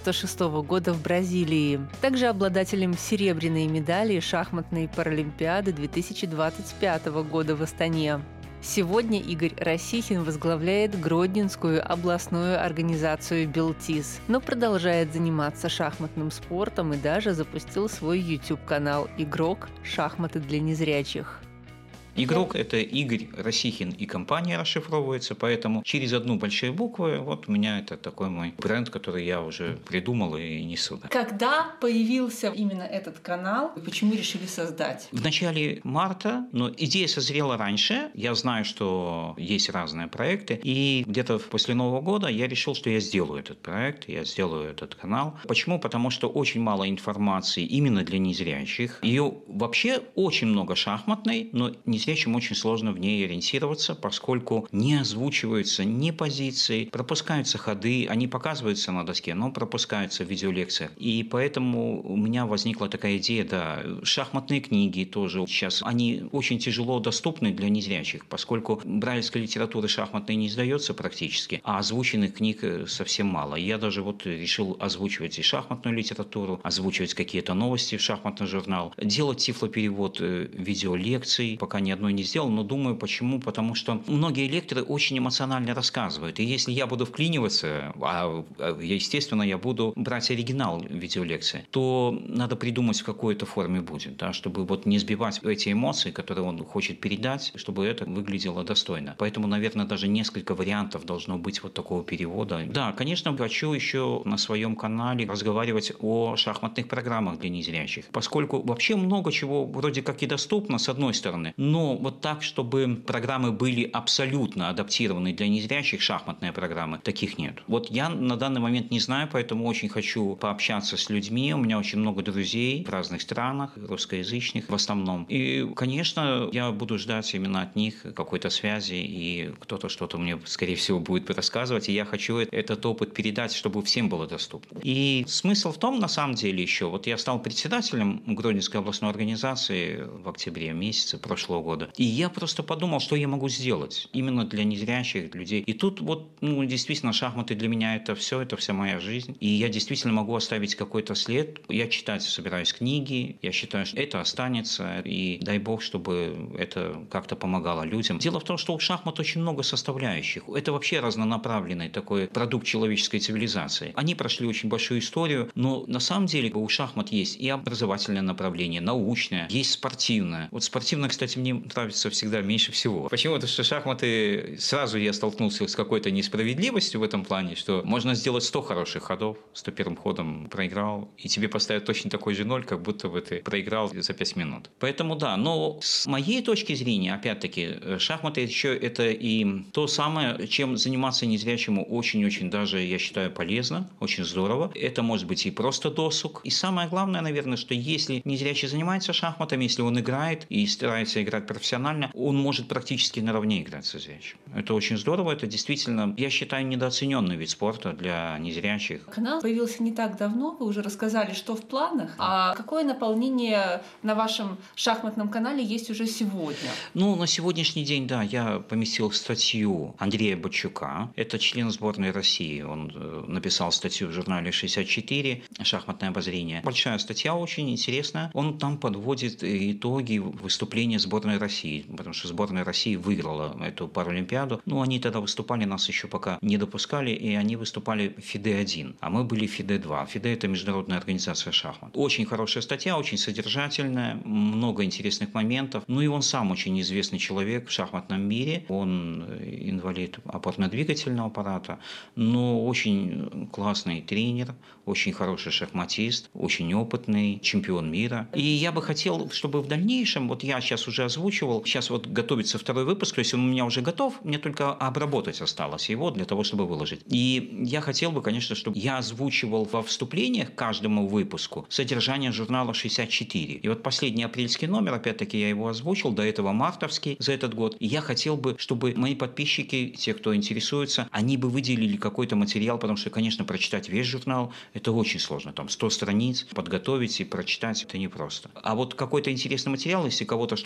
1996 года в Бразилии. Также обладателем серебряной медали шахматной Паралимпиады 2025 года в Астане. Сегодня Игорь Росихин возглавляет Гродненскую областную организацию «Белтис», но продолжает заниматься шахматным спортом и даже запустил свой YouTube-канал «Игрок. Шахматы для незрячих». Игрок – это Игорь Росихин и компания расшифровывается, поэтому через одну большую букву вот у меня это такой мой бренд, который я уже придумал и несу. Когда появился именно этот канал, почему решили создать? В начале марта, но идея созрела раньше. Я знаю, что есть разные проекты, и где-то после Нового года я решил, что я сделаю этот проект, я сделаю этот канал. Почему? Потому что очень мало информации именно для незрячих. Ее вообще очень много шахматной, но незрячим очень сложно в ней ориентироваться, поскольку не озвучиваются ни позиции, пропускаются ходы, они показываются на доске, но пропускаются в видеолекциях. И поэтому у меня возникла такая идея, шахматные книги тоже сейчас, они очень тяжело доступны для незрячих, поскольку брайлевской литературы шахматной не издается практически, а озвученных книг совсем мало. Я даже решил озвучивать и шахматную литературу, озвучивать какие-то новости в шахматный журнал, делать тифлоперевод видеолекций, пока ни одной не сделал, но думаю, почему? Потому что многие лекторы очень эмоционально рассказывают, и если я буду вклиниваться, естественно, я буду брать оригинал видеолекции, то надо придумать, в какой это форме будет, чтобы не сбивать эти эмоции, которые он хочет передать, чтобы это выглядело достойно. Поэтому, наверное, даже несколько вариантов должно быть такого перевода. Да, конечно, хочу еще на своем канале разговаривать о шахматных программах для незрячих, поскольку вообще много чего вроде как и доступно, с одной стороны, но так, чтобы программы были абсолютно адаптированы для незрячих, шахматные программы, таких нет. Я на данный момент не знаю, поэтому очень хочу пообщаться с людьми. У меня очень много друзей в разных странах, русскоязычных в основном. И, конечно, я буду ждать именно от них какой-то связи, и кто-то что-то мне, скорее всего, будет рассказывать. И я хочу этот опыт передать, чтобы всем было доступно. И смысл в том, на самом деле, еще, я стал председателем Гродненской областной организации в октябре месяце прошлого года. И я просто подумал, что я могу сделать именно для незрячих людей. И тут действительно шахматы для меня это вся моя жизнь. И я действительно могу оставить какой-то след. Я читать собираюсь книги, я считаю, что это останется. И дай бог, чтобы это как-то помогало людям. Дело в том, что у шахмат очень много составляющих. Это вообще разнонаправленный такой продукт человеческой цивилизации. Они прошли очень большую историю, но на самом деле у шахмат есть и образовательное направление, научное, есть спортивное. Спортивное, кстати, мне нравится всегда меньше всего. Почему? Потому что шахматы, сразу я столкнулся с какой-то несправедливостью в этом плане, что можно сделать 100 хороших ходов, 101-м ходом проиграл, и тебе поставят точно такой же 0, как будто бы ты проиграл за 5 минут. Поэтому но с моей точки зрения, опять-таки, шахматы еще это и то самое, чем заниматься незрячему очень-очень даже, я считаю, полезно, очень здорово. Это может быть и просто досуг. И самое главное, наверное, что если незрячий занимается шахматами, если он играет и старается играть профессионально, он может практически наравне играть со зрячим. Это очень здорово, это действительно, я считаю, недооцененный вид спорта для незрячих. Канал появился не так давно, вы уже рассказали, что в планах. А какое наполнение на вашем шахматном канале есть уже сегодня? На сегодняшний день, я поместил статью Андрея Бочука, это член сборной России, он написал статью в журнале «64», «Шахматное обозрение». Большая статья, очень интересная, он там подводит итоги выступления сборной России, потому что сборная России выиграла эту Паралимпиаду. Они тогда выступали, нас еще пока не допускали, и они выступали в ФИДЕ-1, а мы были в ФИДЕ-2. ФИДЕ – это международная организация шахмат. Очень хорошая статья, очень содержательная, много интересных моментов. И он сам очень известный человек в шахматном мире. Он инвалид опорно-двигательного аппарата, но очень классный тренер, очень хороший шахматист, очень опытный, чемпион мира. И я бы хотел, чтобы в дальнейшем, я сейчас уже озвучивал, сейчас готовится второй выпуск, то есть он у меня уже готов, мне только обработать осталось его для того, чтобы выложить. И я хотел бы, конечно, чтобы я озвучивал во вступлениях к каждому выпуску содержание журнала «64». И последний апрельский номер, опять-таки, я его озвучил, до этого мартовский за этот год. И я хотел бы, чтобы мои подписчики, те, кто интересуется, они бы выделили какой-то материал, потому что, конечно, прочитать весь журнал – это очень сложно. Там 100 страниц, подготовить и прочитать – это непросто. А какой-то интересный материал, если кого-то что-то заинтересует,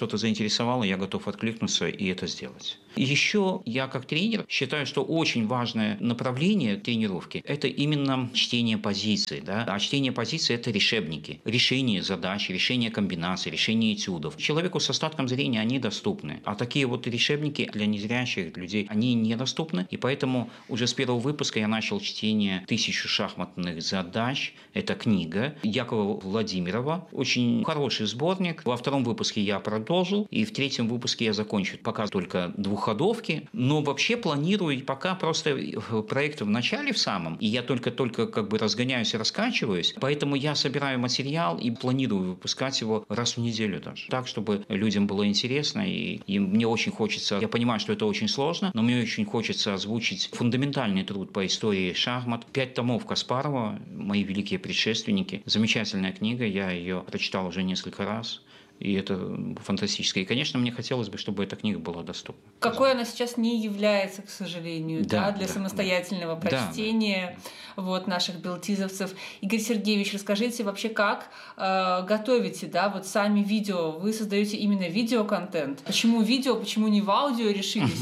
заинтересовало, я готов откликнуться и это сделать. Еще я как тренер считаю, что очень важное направление тренировки – это именно чтение позиций. Да? А чтение позиций – это решебники. Решение задач, решение комбинаций, решение этюдов. Человеку с остатком зрения они доступны. А такие вот решебники для незрячих людей, они недоступны. И поэтому уже с первого выпуска я начал чтение 1000 шахматных задач. Это книга Якова Владимирова. Очень хороший сборник. Во втором выпуске я продолжил. И в третьем выпуске я закончу пока только двухходовки. Но вообще планирую пока просто проект в начале в самом. И я только как бы разгоняюсь и раскачиваюсь. Поэтому я собираю материал и планирую выпускать его раз в неделю даже. Так, чтобы людям было интересно. И мне очень хочется, я понимаю, что это очень сложно, но мне очень хочется озвучить фундаментальный труд по истории шахмат. 5 томов Каспарова, мои великие предшественники. Замечательная книга, я ее прочитал уже несколько раз. И это фантастически. И, конечно, мне хотелось бы, чтобы эта книга была доступна. Какой она сейчас не является, к сожалению, для самостоятельного прочтения наших белтизовцев. Игорь Сергеевич, расскажите вообще, как готовите, вот сами видео? Вы создаете именно видеоконтент. Почему видео, почему не в аудио решились,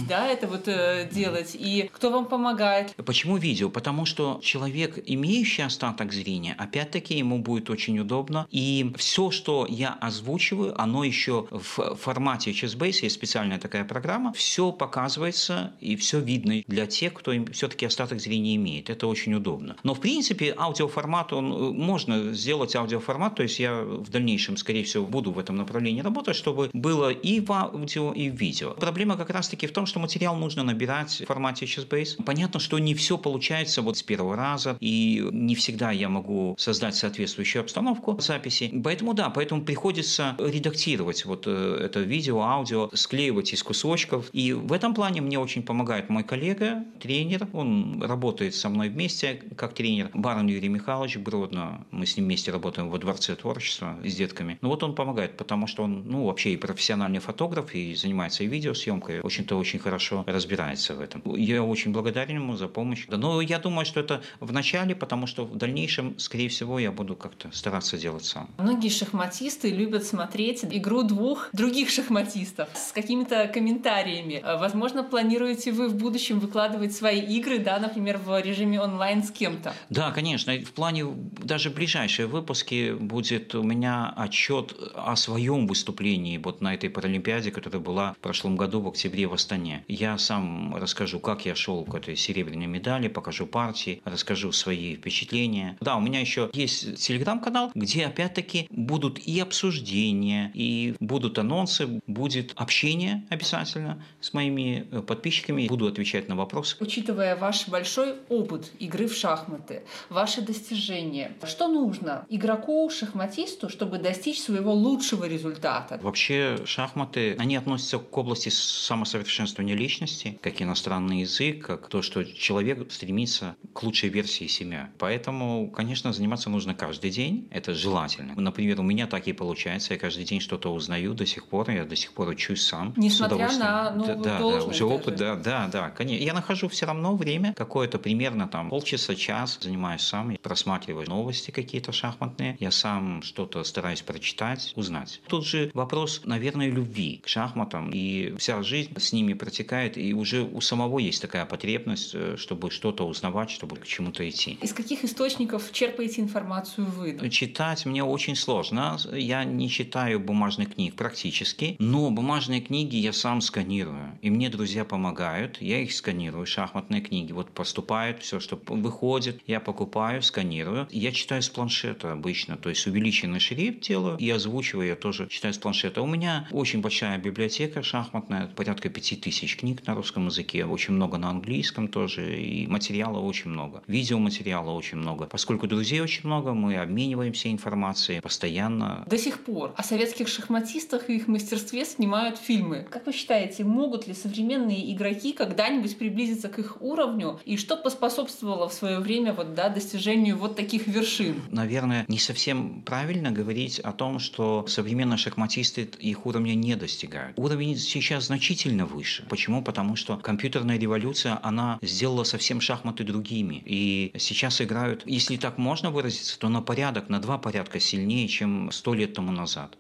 это делать? И кто вам помогает? Почему видео? Потому что человек, имеющий остаток зрения, опять-таки ему будет очень удобно. И все, что я озвучиваю, оно еще в формате Chessbase, есть специальная такая программа, все показывается и все видно для тех, кто все-таки остаток зрения имеет. Это очень удобно. Но в принципе аудиоформат, можно сделать аудиоформат, то есть я в дальнейшем, скорее всего, буду в этом направлении работать, чтобы было и в аудио, и в видео. Проблема как раз-таки в том, что материал нужно набирать в формате Chessbase. Понятно, что не все получается с первого раза, и не всегда я могу создать соответствующую обстановку записи. Поэтому приходится редактировать это видео, аудио, склеивать из кусочков. И в этом плане мне очень помогает мой коллега, тренер. Он работает со мной вместе как тренер. Барон Юрий Михайлович Гродно. Мы с ним вместе работаем во Дворце творчества с детками. Он помогает, потому что он вообще и профессиональный фотограф, и занимается и видеосъемкой. Очень хорошо разбирается в этом. Я очень благодарен ему за помощь. Но я думаю, что это в начале, потому что в дальнейшем, скорее всего, я буду как-то стараться делать сам. Многие шахматисты любят смотреть игру двух других шахматистов с какими-то комментариями. Возможно, планируете вы в будущем выкладывать свои игры, например, в режиме онлайн с кем-то? Да, конечно. В плане даже ближайшие выпуски будет у меня отчет о своем выступлении на этой Паралимпиаде, которая была в прошлом году в октябре в Астане. Я сам расскажу, как я шел к этой серебряной медали, покажу партии, расскажу свои впечатления. Да, у меня еще есть телеграм-канал, где опять-таки будут и обсуждения, и будут анонсы, будет общение обязательно с моими подписчиками, буду отвечать на вопросы. Учитывая ваш большой опыт игры в шахматы, ваши достижения, что нужно игроку, шахматисту, чтобы достичь своего лучшего результата? Вообще шахматы, они относятся к области самосовершенствования личности, как иностранный язык, как то, что человек стремится к лучшей версии себя. Поэтому, конечно, заниматься нужно каждый день, это желательно. Например, у меня так и получается, я каждый день что-то узнаю до сих пор, я до сих пор учусь сам. Несмотря на новую должность. Уже опыт, да, конечно. Я нахожу все равно время, какое-то примерно полчаса, час, занимаюсь сам, просматриваю новости какие-то шахматные, я сам что-то стараюсь прочитать, узнать. Тут же вопрос, наверное, любви к шахматам, и вся жизнь с ними протекает, и уже у самого есть такая потребность, чтобы что-то узнавать, чтобы к чему-то идти. Из каких источников черпаете информацию вы? Читать мне очень сложно, я не читаю бумажных книг практически, но бумажные книги я сам сканирую. И мне друзья помогают, я их сканирую, шахматные книги. Поступает все, что выходит, я покупаю, сканирую. Я читаю с планшета обычно, то есть увеличенный шрифт делаю и озвучиваю, я тоже читаю с планшета. У меня очень большая библиотека шахматная, порядка 5000 книг на русском языке, очень много на английском тоже, и материала очень много. Видеоматериала очень много. Поскольку друзей очень много, мы обмениваемся информацией постоянно. До сих пор о советских шахматистах и их мастерстве снимают фильмы. Как вы считаете, могут ли современные игроки когда-нибудь приблизиться к их уровню? И что поспособствовало в свое время достижению таких вершин? Наверное, не совсем правильно говорить о том, что современные шахматисты их уровня не достигают. Уровень сейчас значительно выше. Почему? Потому что компьютерная революция, она сделала совсем шахматы другими. И сейчас играют, если так можно выразиться, то на 2 порядка сильнее, чем 100 лет тому назад.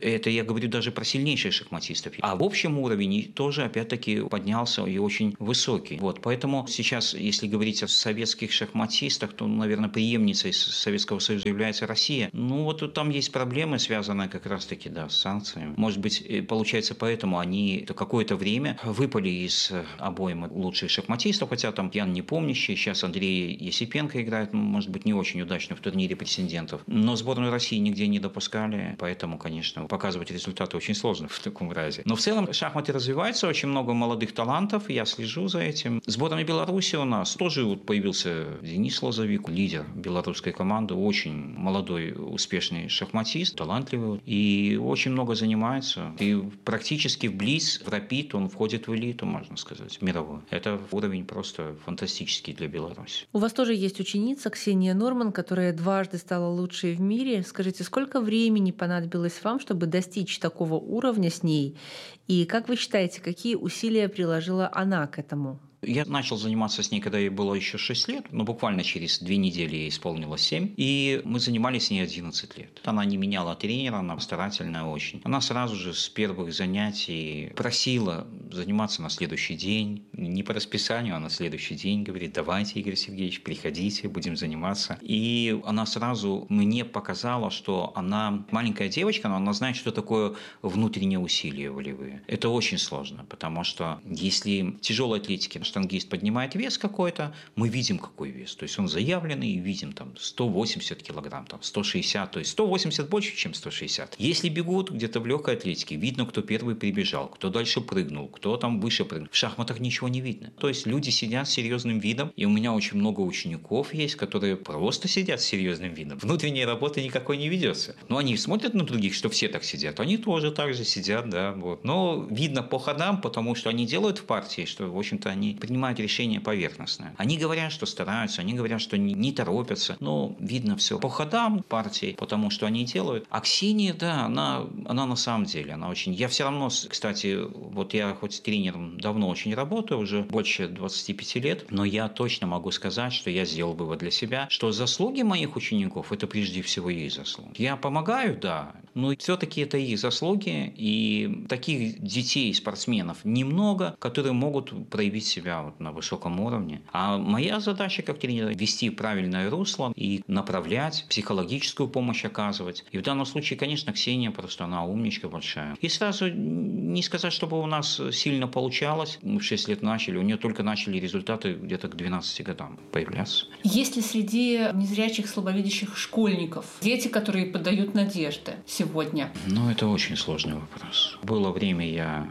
Это я говорю даже про сильнейших шахматистов. А в общем уровень тоже, опять-таки, поднялся и очень высокий. Вот, поэтому сейчас, если говорить о советских шахматистах, то, наверное, преемницей Советского Союза является Россия. Ну, вот там есть проблемы, связанные как раз-таки, да, с санкциями. Может быть, получается, поэтому они какое-то время выпали из обоймы лучших шахматистов, хотя там Ян Непомнящий, сейчас Андрей Есипенко играет, может быть, не очень удачно в турнире претендентов. Но сборную России нигде не допускали, поэтому, конечно, показывать результаты очень сложно в таком разе. Но в целом шахматы развиваются, очень много молодых талантов, я слежу за этим. Сборная Беларуси у нас тоже вот появился Денис Лозовик, лидер белорусской команды, очень молодой, успешный шахматист, талантливый, и очень много занимается. И практически вблизь, в Рапид, он входит в элиту, можно сказать, мировую. Это уровень просто фантастический для Беларуси. У вас тоже есть ученица Ксения Норман, которая дважды стала лучшей в мире. Скажите, сколько времени понадобилось вам, чтобы достичь такого уровня с ней? И как вы считаете, какие усилия приложила она к этому? Я начал заниматься с ней, когда ей было еще 6 лет, но буквально через 2 недели ей исполнилось 7, и мы занимались с ней 11 лет. Она не меняла тренера, она старательная очень. Она сразу же с первых занятий просила заниматься на следующий день, не по расписанию, а на следующий день, говорит: давайте, Игорь Сергеевич, приходите, будем заниматься. И она сразу мне показала, что она маленькая девочка, но она знает, что такое внутренние усилия волевые. Это очень сложно, потому что если тяжелой атлетики штангист поднимает вес какой-то, мы видим, какой вес. То есть он заявленный, и видим там 180 килограмм, там 160, то есть 180 больше, чем 160. Если бегут где-то в легкой атлетике, видно, кто первый прибежал, кто дальше прыгнул, кто там выше прыгнул. В шахматах ничего не видно. То есть люди сидят с серьезным видом, и у меня очень много учеников есть, которые просто сидят с серьезным видом. Внутренней работы никакой не ведется. Но они смотрят на других, что все так сидят. Они тоже так же сидят, да. Вот. Но видно по ходам, потому что они делают в партии, что, в общем-то, они принимают решения поверхностные. Они говорят, что стараются, они говорят, что не торопятся, но видно все по ходам партии, потому что они делают. А Ксения, да, она на самом деле, она очень... Я все равно, кстати, вот я хоть тренером давно очень работаю, уже больше 25 лет, но я точно могу сказать, что я сделал вывод для себя, что заслуги моих учеников – это прежде всего их заслуги. Я помогаю, да, но все-таки это их заслуги, и таких детей, спортсменов немного, которые могут проявить себя вот на высоком уровне. А моя задача как тренера – вести правильное русло и направлять, психологическую помощь оказывать. И в данном случае, конечно, Ксения просто она умничка большая. И сразу не сказать, чтобы у нас сильно получалось. Мы в 6 лет начали, у нее только начали результаты где-то к 12 годам появляться. Есть ли среди незрячих, слабовидящих школьников дети, которые подают надежды сегодня? Ну, это очень сложный вопрос. Было время, я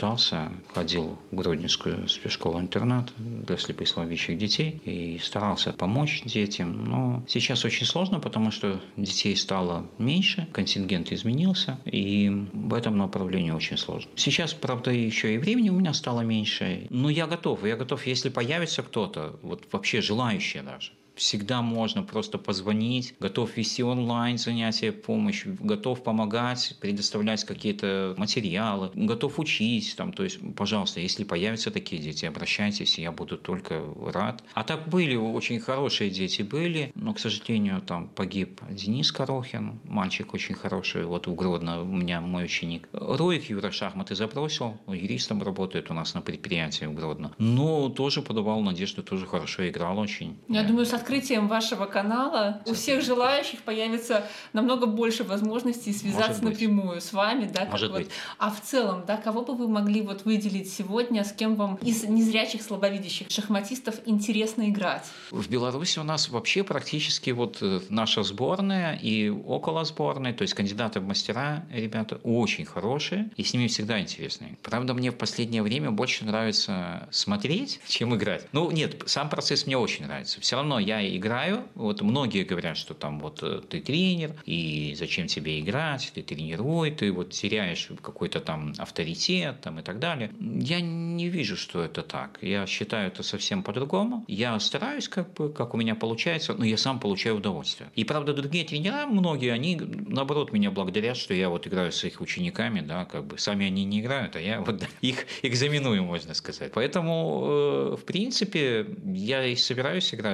ходил в Гродненскую спецшколу-интернат для слепослабовидящих детей и старался помочь детям. Но сейчас очень сложно, потому что детей стало меньше, контингент изменился, и в этом направлении очень сложно. Сейчас, правда, еще и времени у меня стало меньше, но я готов, если появится кто-то, вот вообще желающий даже. Всегда можно просто позвонить, готов вести онлайн занятия, помощь, готов помогать, предоставлять какие-то материалы, готов учить. То есть, пожалуйста, если появятся такие дети, обращайтесь, я буду только рад. А так были, очень хорошие дети были, но, к сожалению, там погиб Денис Корохин, мальчик очень хороший, вот в Гродно у меня мой ученик. Роик Юра шахматы забросил, юристом работает у нас на предприятии в Гродно, но тоже подавал надежду, тоже хорошо играл очень. Я думаю, с открытием вашего канала у всех желающих появится намного больше возможностей связаться напрямую с вами, да? Может быть. А в целом, да, кого бы вы могли вот выделить сегодня, с кем вам из незрячих, слабовидящих шахматистов интересно играть? В Беларуси у нас вообще практически вот наша сборная и около сборной, то есть кандидаты в мастера, ребята очень хорошие, и с ними всегда интересно. Правда, мне в последнее время больше нравится смотреть, чем играть. Ну, нет, сам процесс мне очень нравится. Все равно я играю. Вот многие говорят, что там вот ты тренер, и зачем тебе играть, ты тренируй, ты вот теряешь какой-то там авторитет там, и так далее. Я не вижу, что это так. Я считаю это совсем по-другому. Я стараюсь, как у меня получается, но я сам получаю удовольствие. И правда, другие тренера, многие, они наоборот меня благодарят, что я вот играю с их учениками, да, сами они не играют, а я вот их экзаменую, можно сказать. Поэтому, в принципе, я и собираюсь играть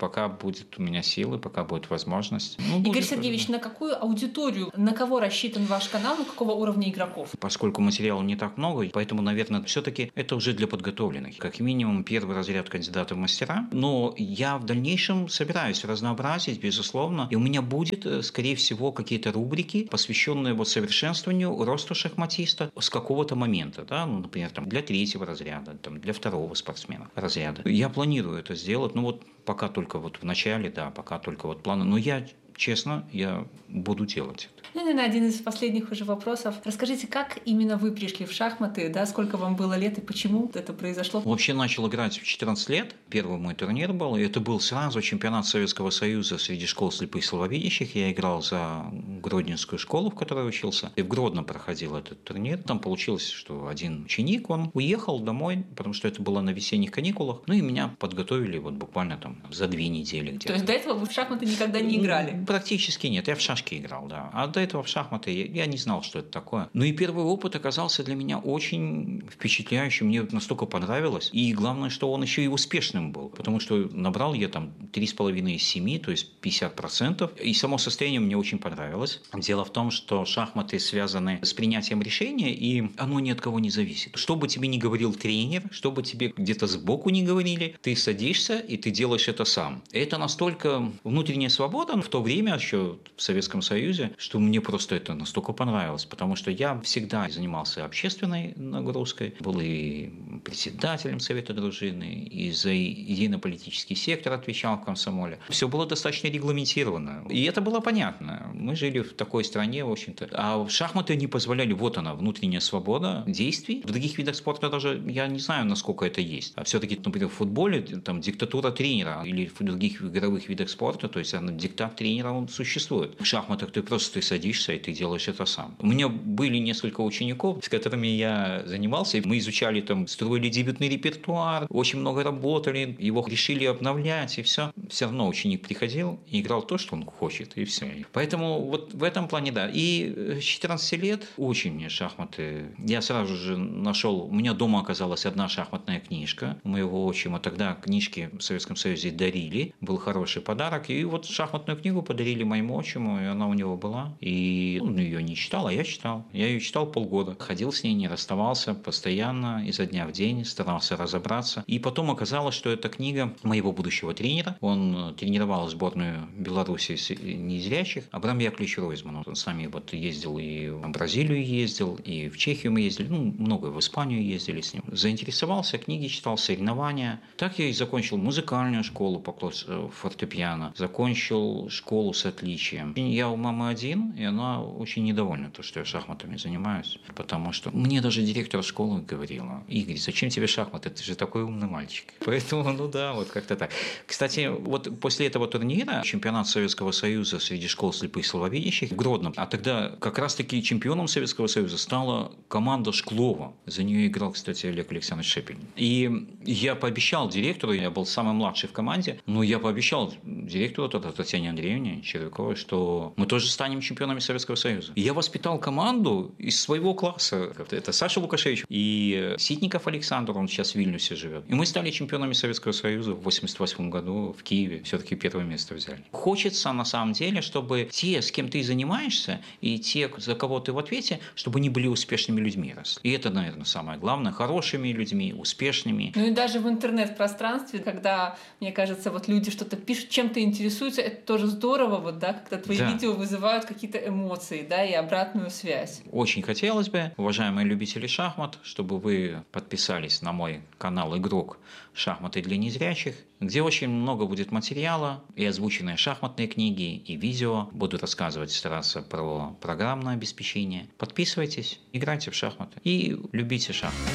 пока будет у меня силы, пока будет возможность. Игорь Сергеевич, на какую аудиторию, на кого рассчитан ваш канал, на какого уровня игроков? Поскольку материала не так много, поэтому, наверное, все-таки это уже для подготовленных. Как минимум, первый разряд кандидата в мастера. Но я в дальнейшем собираюсь разнообразить, безусловно. И у меня будет, скорее всего, какие-то рубрики, посвященные совершенствованию, росту шахматиста с какого-то момента. Да? Например, для 3-го разряда, для 2-го спортсмена разряда. Я планирую это сделать. Пока только в начале, пока только планы. Но честно, я буду делать это. Наверное, один из последних уже вопросов. Расскажите, как именно вы пришли в шахматы, сколько вам было лет и почему это произошло? Вообще начал играть в 14 лет. Первый мой турнир был, и это был сразу чемпионат Советского Союза среди школ слепых и слабовидящих. Я играл за Гродненскую школу, в которой учился, и в Гродно проходил этот турнир. Там получилось, что один ученик, он уехал домой, потому что это было на весенних каникулах, и меня подготовили буквально за 2 недели где-то. То есть до этого вы в шахматы никогда не играли? Практически нет. Я в шашки играл, да. А до этого в шахматы я не знал, что это такое. И первый опыт оказался для меня очень впечатляющим. Мне настолько понравилось. И главное, что он еще и успешным был. Потому что набрал я 3,5 из 7, то есть 50%. И само состояние мне очень понравилось. Дело в том, что шахматы связаны с принятием решения, и оно ни от кого не зависит. Что бы тебе ни говорил тренер, что бы тебе где-то сбоку не говорили, ты садишься и ты делаешь это сам. Это настолько внутренняя свобода в то время еще в Советском Союзе, что мне просто это настолько понравилось, потому что я всегда занимался общественной нагрузкой, был и председателем Совета дружины, и за идейно-политический сектор отвечал в комсомоле. Все было достаточно регламентировано, и это было понятно. Мы жили в такой стране, в общем-то. А шахматы не позволяли, вот она, внутренняя свобода действий. В других видах спорта даже я не знаю, насколько это есть. А все-таки, например, в футболе диктатура тренера, или в других игровых видах спорта, то есть диктат тренера, он существует. В шахматах ты садишься и ты делаешь это сам. У меня были несколько учеников, с которыми я занимался. Мы изучали, строили дебютный репертуар, очень много работали, его решили обновлять, и все. Все равно ученик приходил и играл то, что он хочет, и все. Поэтому в этом плане, да. И с 14 лет очень мне шахматы. Я сразу же нашел, у меня дома оказалась одна шахматная книжка у моего отчима. Тогда книжки в Советском Союзе дарили, был хороший подарок. И шахматную книгу подарили моему отчиму, и она у него была. И он ее не читал, а я читал. Я ее читал полгода. Ходил с ней, не расставался постоянно, изо дня в день, старался разобраться. И потом оказалось, что это книга моего будущего тренера. Он тренировал сборную Беларуси незрячих. Абрам Яковлевич Ройзман. Он с нами ездил и в Бразилию ездил, и в Чехию мы ездили. Много в Испанию ездили с ним. Заинтересовался, книги читал, соревнования. Так я и закончил музыкальную школу по фортепиано. Закончил школу с отличием. Я у мамы один, и она очень недовольна, что я шахматами занимаюсь. Потому что мне даже директор школы говорила: Игорь, зачем тебе шахматы? Ты же такой умный мальчик. Поэтому, как-то так. Кстати, после этого турнира, чемпионат Советского Союза среди школ слепых и слабовидящих в Гродно, а тогда как раз-таки чемпионом Советского Союза стала команда Шклова. За нее играл, кстати, Олег Александрович Шепелин. И я пообещал директору, я был самый младший в команде, но я пообещал директору Татьяне Андреевне Червяковой, что мы тоже станем чемпионами Советского Союза. И я воспитал команду из своего класса. Это Саша Лукашевич и Ситников Александр, он сейчас в Вильнюсе живет. И мы стали чемпионами Советского Союза в 1988 году в Киеве. Все-таки первое место взяли. Хочется, на самом деле, чтобы те, с кем ты занимаешься, и те, за кого ты в ответе, чтобы они были успешными людьми росли. И это, наверное, самое главное. Хорошими людьми, успешными. И даже в интернет-пространстве, когда, мне кажется, люди что-то пишут, чем-то интересуются, это тоже здорово, когда твои видео вызывают какие-то эмоции, и обратную связь. Очень хотелось бы, уважаемые любители шахмат, чтобы вы подписались на мой канал «Игрок. Шахматы для незрячих», где очень много будет материала, и озвученные шахматные книги, и видео. Буду рассказывать, стараться про программное обеспечение. Подписывайтесь, играйте в шахматы и любите шахматы.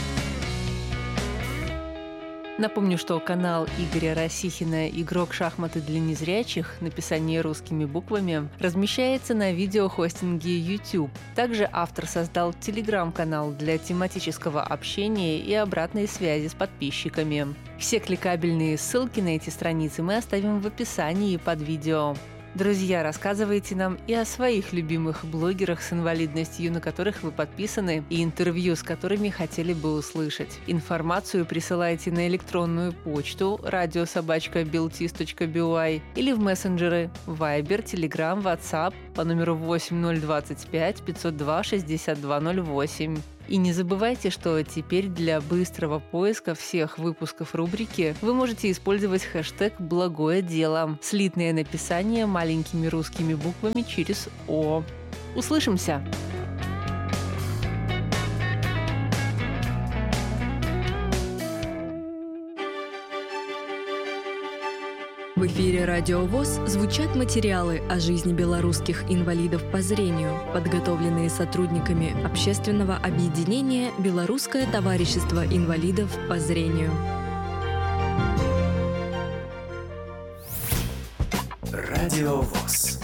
Напомню, что канал Игоря Росихина «Игрок шахматы для незрячих», написание русскими буквами, размещается на видеохостинге YouTube. Также автор создал телеграм-канал для тематического общения и обратной связи с подписчиками. Все кликабельные ссылки на эти страницы мы оставим в описании под видео. Друзья, рассказывайте нам и о своих любимых блогерах с инвалидностью, на которых вы подписаны, и интервью, с которыми хотели бы услышать. Информацию присылайте на электронную почту radio@beltis.by или в мессенджеры Viber, Telegram, WhatsApp по номеру 8025 502 6208. И не забывайте, что теперь для быстрого поиска всех выпусков рубрики вы можете использовать хэштег «Благое дело». Слитное написание маленькими русскими буквами через «О». Услышимся! В эфире «Радио ВОС» звучат материалы о жизни белорусских инвалидов по зрению, подготовленные сотрудниками общественного объединения «Белорусское товарищество инвалидов по зрению». Радио ВОС.